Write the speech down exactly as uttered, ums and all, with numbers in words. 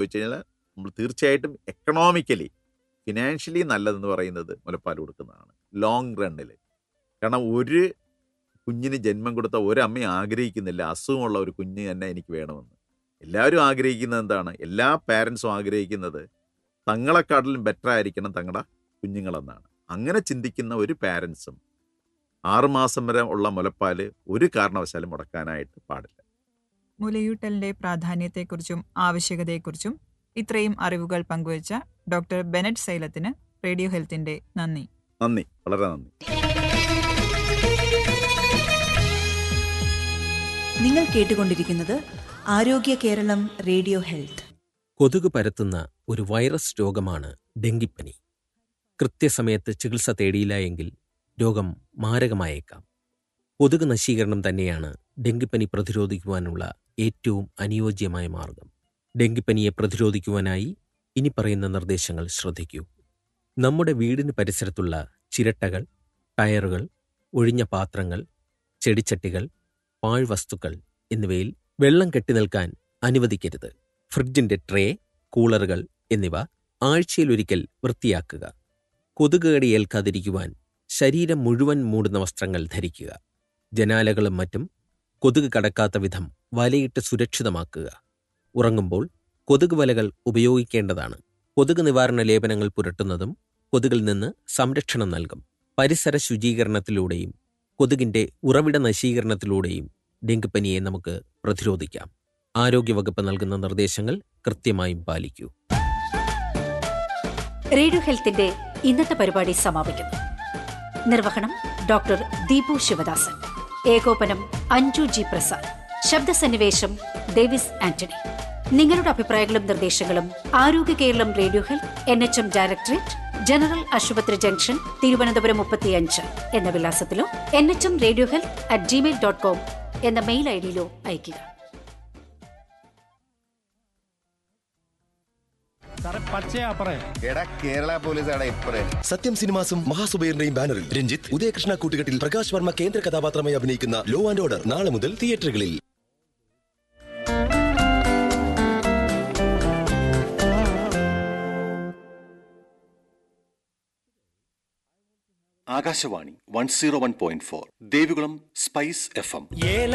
വെച്ച് കഴിഞ്ഞാൽ നമ്മൾ തീർച്ചയായിട്ടും എക്കണോമിക്കലി ഫിനാൻഷ്യലി നല്ലതെന്ന് പറയുന്നത് മുലപ്പാൽ കൊടുക്കുന്നതാണ് ലോങ് റണ്ണിൽ. കാരണം ഒരു കുഞ്ഞിന് ജന്മം കൊടുത്ത ഒരമ്മയും ആഗ്രഹിക്കുന്നില്ല അസുഖമുള്ള ഒരു കുഞ്ഞ് തന്നെ എനിക്ക് വേണമെന്ന്. എല്ലാവരും ആഗ്രഹിക്കുന്നത് എന്താണ്? എല്ലാ പാരൻസും ആഗ്രഹിക്കുന്നത് തങ്ങളെക്കാട്ടിലും ബെറ്റർ ആയിരിക്കണം തങ്ങളുടെ കുഞ്ഞുങ്ങളെന്നാണ്. അങ്ങനെ ചിന്തിക്കുന്ന ഒരു പാരൻസും ആറുമാസം വരെ ഉള്ള മുലപ്പാൽ ഒരു കാരണവശാലും മുടക്കാനായിട്ട് പാടില്ല. മുലയൂട്ടലിന്റെ പ്രാധാന്യത്തെക്കുറിച്ചും ആവശ്യകതയെക്കുറിച്ചും ഇത്രയും അറിവുകൾ പങ്കുവച്ച ഡോക്ടർ ബെനറ്റ് സൈലത്തിന് റേഡിയോ ഹെൽത്തിന്റെ നന്ദി. നന്ദി, വളരെ നന്ദി. നിങ്ങൾ കേട്ടുകൊണ്ടിരിക്കുന്നത് ആരോഗ്യ കേരളം റേഡിയോ ഹെൽത്ത്. കൊതുക് പരത്തുന്ന ഒരു വൈറസ് രോഗമാണ് ഡെങ്കിപ്പനി. കൃത്യസമയത്ത് ചികിത്സ തേടിയില്ല എങ്കിൽ രോഗം മാരകമായേക്കാം. കൊതുക് നശീകരണം തന്നെയാണ് ഡെങ്കിപ്പനി പ്രതിരോധിക്കുവാനുള്ള ഏറ്റവും അനുയോജ്യമായ മാർഗം. ഡെങ്കിപ്പനിയെ പ്രതിരോധിക്കുവാനായി ഇനി പറയുന്ന നിർദ്ദേശങ്ങൾ ശ്രദ്ധിക്കൂ. നമ്മുടെ വീടിന് പരിസരത്തുള്ള ചിരട്ടകൾ, ടയറുകൾ, ഒഴിഞ്ഞ പാത്രങ്ങൾ, ചെടിച്ചട്ടികൾ, പാഴ്വസ്തുക്കൾ എന്നിവയിൽ വെള്ളം കെട്ടിനിൽക്കാൻ അനുവദിക്കരുത്. ഫ്രിഡ്ജിന്റെ ട്രേ, കൂളറുകൾ എന്നിവ ആഴ്ചയിലൊരിക്കൽ വൃത്തിയാക്കുക. കൊതുകുകടി ഏൽക്കാതിരിക്കുവാൻ ശരീരം മുഴുവൻ മൂടുന്ന വസ്ത്രങ്ങൾ ധരിക്കുക. ജനാലകളും മറ്റും കൊതുക് കടക്കാത്ത വിധം വലയിട്ട് സുരക്ഷിതമാക്കുക. ഉറങ്ങുമ്പോൾ കൊതുക് വലകൾ ഉപയോഗിക്കേണ്ടതാണ്. കൊതുക് നിവാരണ ലേപനങ്ങൾ പുരട്ടുന്നതും കൊതുകിൽ നിന്ന് സംരക്ഷണം നൽകും. പരിസര ശുചീകരണത്തിലൂടെയും കൊതുകിന്റെ ഉറവിട നശീകരണത്തിലൂടെയും ഡെങ്കിപ്പനിയെ നമുക്ക് പ്രതിരോധിക്കാം. ആരോഗ്യവകുപ്പ് നൽകുന്ന നിർദ്ദേശങ്ങൾ കൃത്യമായും പാലിക്കൂ. റേഡിയോ ഹെൽത്തിന്റെ ഇന്നത്തെ പരിപാടി സമാപിക്കുന്നു. നിർവഹണം ഡോക്ടർ ദീപു ശിവദാസൻ. ഏകോപനം അഞ്ജു ജി പ്രസാദ്. ശബ്ദസന്നിവേശം ഡേവിസ് ആന്റണി. നിങ്ങളുടെ അഭിപ്രായങ്ങളും നിർദ്ദേശങ്ങളും ആരോഗ്യ Keralam radio health N H M directorate, general ആശുപത്രി ജംഗ്ഷൻ, തിരുവനന്തപുരം മുപ്പത്തിയഞ്ച് എന്ന വിലാസത്തിലോ N H M radio health at Gmail dot com എന്ന മെയിൽ ഐ ഡിയിലോ അയയ്ക്കുക. സത്യം സിനിമാസും മഹാസുബൈറിന്റെയും ബാനറിൽ രഞ്ജിത്ത്, ഉദയകൃഷ്ണ കൂട്ടുകെട്ടിൽ പ്രകാശ് വർമ്മ കേന്ദ്ര കഥാപാത്രമായി അഭിനയിക്കുന്ന ലോ ആൻഡ് ഓർഡർ നാളെ മുതൽ തിയേറ്ററുകളിൽ. Akashvani one zero one point four Devikulam spice F M.